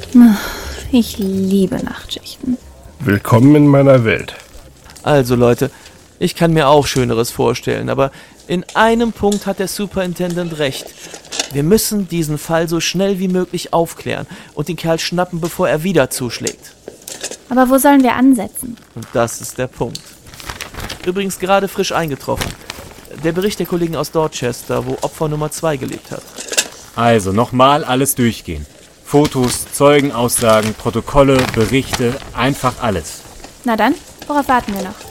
Ich liebe Nachtschichten. Willkommen in meiner Welt. Also Leute, ich kann mir auch Schöneres vorstellen, aber in einem Punkt hat der Superintendent recht. Wir müssen diesen Fall so schnell wie möglich aufklären und den Kerl schnappen, bevor er wieder zuschlägt. Aber wo sollen wir ansetzen? Und das ist der Punkt. Übrigens gerade frisch eingetroffen. Der Bericht der Kollegen aus Dorchester, wo Opfer Nummer 2 gelebt hat. Also nochmal alles durchgehen. Fotos, Zeugenaussagen, Protokolle, Berichte, einfach alles. Na dann, worauf warten wir noch?